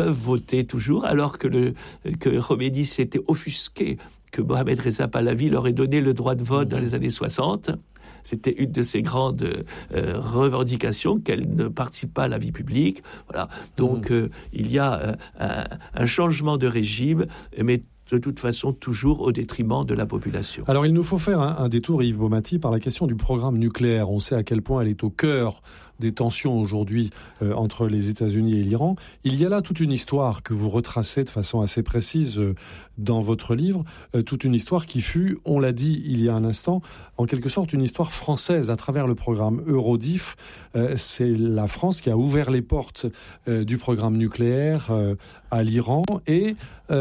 peuvent voter toujours, alors que Khomeini s'était offusqué que Mohamed Reza Pahlavi leur ait donné le droit de vote dans les années 60. C'était une de ses grandes revendications, qu'elle ne participe pas à la vie publique. Voilà. Donc, il y a un changement de régime, mais de toute façon, toujours au détriment de la population. Alors, il nous faut faire un détour, Yves Baumati, par la question du programme nucléaire. On sait à quel point elle est au cœur des tensions aujourd'hui entre les États-Unis et l'Iran. Il y a là toute une histoire que vous retracez de façon assez précise dans votre livre, toute une histoire qui fut, on l'a dit il y a un instant, en quelque sorte une histoire française à travers le programme Eurodif. C'est la France qui a ouvert les portes du programme nucléaire à l'Iran, et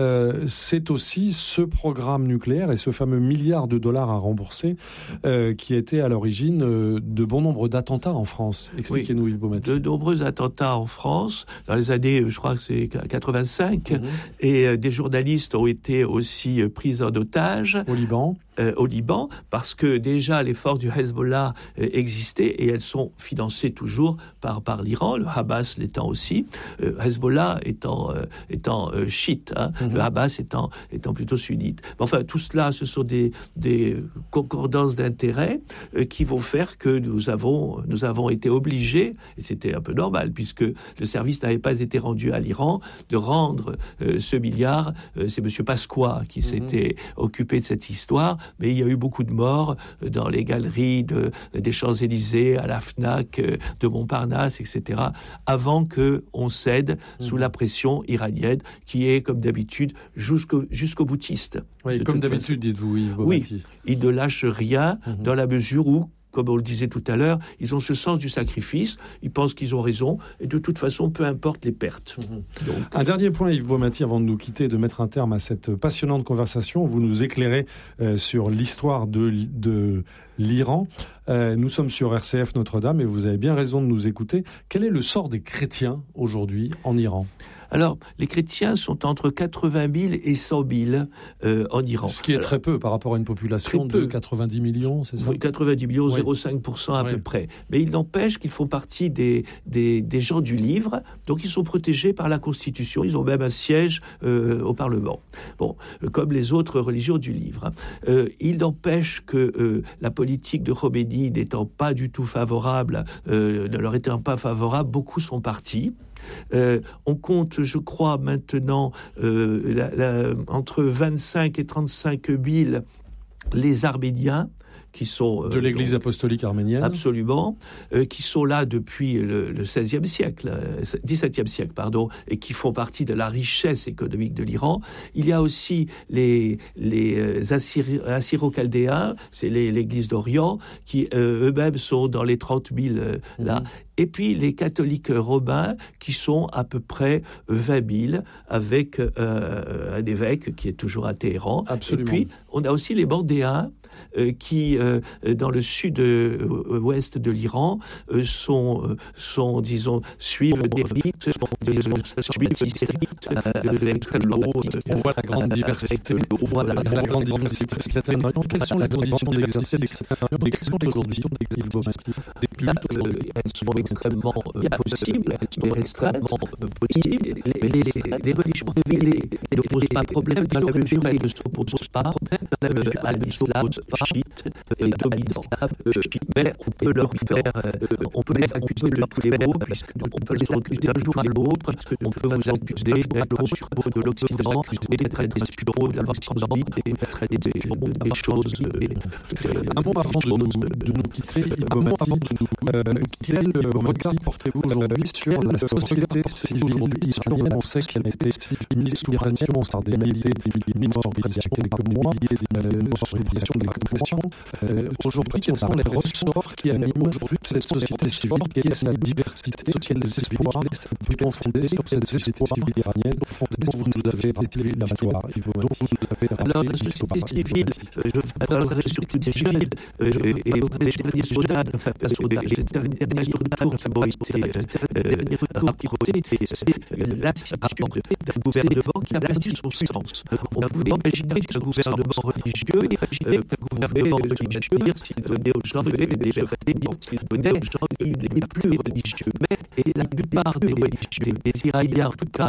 c'est aussi ce programme nucléaire et ce fameux milliard de dollars à rembourser qui était à l'origine de bon nombre d'attentats en France. Expliquez-nous, Yves Baumati. De nombreux attentats en France, dans les années, je crois que c'est 85, et des journalistes ont été aussi pris en otage. Au Liban, parce que déjà les forces du Hezbollah existaient et elles sont financées toujours par l'Iran, le Hamas l'étant aussi, Hezbollah étant chiite, le Hamas étant plutôt sunnite. Enfin, tout cela, ce sont des concordances d'intérêts qui vont faire que nous avons été obligés, et c'était un peu normal, puisque le service n'avait pas été rendu à l'Iran, de rendre ce milliard. C'est M. Pasqua qui s'était occupé de cette histoire. Mais il y a eu beaucoup de morts dans les galeries des Champs-Élysées, à la FNAC, de Montparnasse, etc., avant qu'on cède sous la pression iranienne, qui est, comme d'habitude, jusqu'au boutiste. Oui, comme d'habitude, dites-vous, Yves Baumati. Oui, ils ne lâchent rien dans la mesure où, comme on le disait tout à l'heure, ils ont ce sens du sacrifice, ils pensent qu'ils ont raison, et de toute façon, peu importe les pertes. Donc, un dernier point, Yves Baumati, avant de nous quitter, de mettre un terme à cette passionnante conversation. Vous nous éclairez sur l'histoire de l'Iran. Nous sommes sur RCF Notre-Dame, et vous avez bien raison de nous écouter. Quel est le sort des chrétiens aujourd'hui en Iran ? Alors, les chrétiens sont entre 80 000 et 100 000 en Iran. Ce qui est très peu par rapport à une population de 90 millions, c'est ça ? 90 millions, 0,5% à peu près. Mais il n'empêche qu'ils font partie des gens du livre, donc ils sont protégés par la Constitution. Ils ont même un siège au Parlement. Bon, comme les autres religions du livre. Il n'empêche que la politique de Khomeini n'étant pas du tout favorable, ne leur étant pas favorable, beaucoup sont partis. On compte, je crois, maintenant entre 25 et 35 000 les Arméniens qui sont... de l'Église apostolique arménienne. Absolument. Qui sont là depuis le XVIe siècle, XVIIe siècle, pardon, et qui font partie de la richesse économique de l'Iran. Il y a aussi les Assyro-Chaldéens, c'est l'Église d'Orient, qui eux-mêmes sont dans les 30 000 là. Et puis les catholiques romains, qui sont à peu près 20 000, avec un évêque qui est toujours à Téhéran. Absolument. Et puis, on a aussi les Mandéens, qui, dans le sud-ouest de l'Iran, disons, suivent des rites, on voit la grande diversité. La grande diversité. Quelles sont les conditions d'exercer l'expression aujourd'hui des plus elles sont extrêmement possibles, les religions révélées ne posent pas problème dans la mesure où elles ne s'opposent pas à l'islam chiite dominant. Mais on peut leur faire, on peut les accuser de tous les maux, puisqu'on peut les accuser d'un jour à l'autre, on peut vous accuser d'être de l'Occident, d'être des espions de l'Occident, d'être des choses. Un mot avant de nous quitter, quel regard portez-vous aujourd'hui sur la société civile iranienne? On sait qu'elle a été mise sous pression par des milliers de morts il y a quelques mois, des morts sur l'éducation. Aujourd'hui, quels sont les ressorts qui animent aujourd'hui cette société civile? Quelle est la diversité? Quels espoirs peut-on fonder sur cette société civile iranienne dont vous nous avez rappelé l'histoire? Alors, la société civile, je parlerai surtout des jeunes et des derniers sondages, les derniers retours qui ont été rapportés, c'est l'attitude d'un gouvernement qui a perdu son sens. On pouvait imaginer qu'un gouvernement religieux, s'il donnait aux gens des libertés, s'il donnait aux gens des plus religieux. Mais la plupart des Iraniens, en tout cas